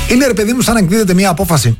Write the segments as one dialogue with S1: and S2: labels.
S1: Είναι, ρε παιδί μου, σαν να εκδίδεται μια απόφαση.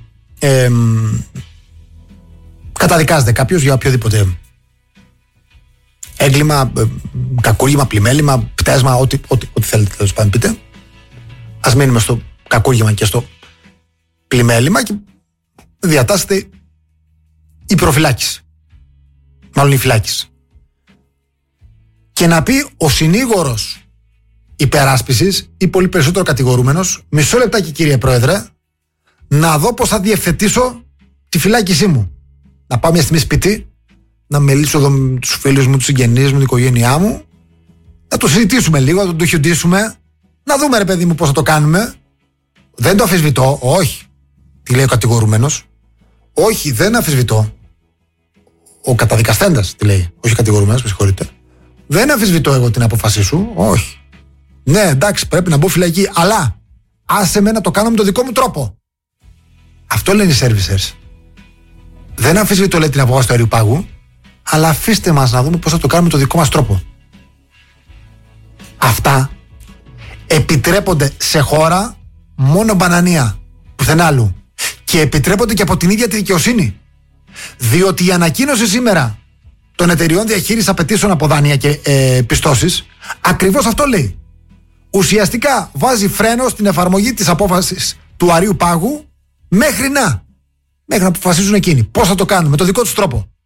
S1: Καταδικάζεται κάποιος για οποιοδήποτε έγκλημα, κακούργημα, πλημέλημα, πτέσμα, ό,τι θέλετε, τέλος πάντων πείτε. Ας μείνουμε στο κακούργημα και στο πλημέλημα και διατάσσεται η προφυλάκηση. Μάλλον η φυλάκηση. Και να πει ο συνήγορος υπεράσπισης ή πολύ περισσότερο κατηγορούμενος, μισό λεπτάκι κύριε Πρόεδρε, να δω πώς θα διευθετήσω τη φυλάκισή μου. Να πάω μια στιγμή σπίτι, να μιλήσω εδώ με τους φίλους μου, τους συγγενείς μου, την οικογένειά μου, να το συζητήσουμε λίγο, να το χιοντήσουμε, να δούμε ρε παιδί μου πώς θα το κάνουμε. Δεν το αμφισβητώ, όχι. Τι λέει ο κατηγορούμενος? Όχι, δεν αμφισβητώ. Ο καταδικαστέντας τι λέει, όχι ο κατηγορούμενος, με συγχωρείτε. Δεν αμφισβητώ εγώ την απόφασή σου, όχι. Ναι, εντάξει, πρέπει να μπω φυλακή, αλλά άσε με να το κάνω με τον δικό μου τρόπο. Αυτό λένε οι servicers. Δεν αμφισβητώ, λέει, την απόφαση του Αριού Πάγου, αλλά αφήστε μας να δούμε πώς θα το κάνουμε με τον δικό μας τρόπο. Αυτά επιτρέπονται σε χώρα μόνο μπανανία, πουθενά άλλου. Και επιτρέπονται και από την ίδια τη δικαιοσύνη. Διότι η ανακοίνωση σήμερα των εταιριών διαχείρισης απαιτήσεων από δάνεια και πιστώσεις ακριβώς αυτό λέει. Ουσιαστικά βάζει φρένο στην εφαρμογή της απόφασης του Αρείου Πάγου μέχρι να αποφασίζουν εκείνοι πώς θα το κάνουν με τον δικό τους τρόπο.